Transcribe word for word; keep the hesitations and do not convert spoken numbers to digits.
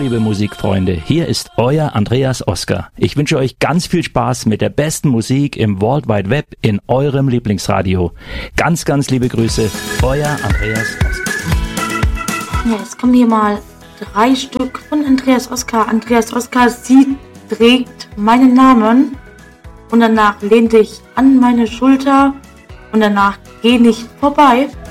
liebe Musikfreunde, hier ist euer Andreas Oskar. Ich wünsche euch ganz viel Spaß mit der besten Musik im World Wide Web in eurem Lieblingsradio. Ganz, ganz liebe Grüße, euer Andreas Oskar. Ja, jetzt kommen hier mal drei Stück von Andreas Oskar. Andreas Oskar, sie trägt meinen Namen. Und danach lehn dich an meine Schulter und danach geh nicht vorbei.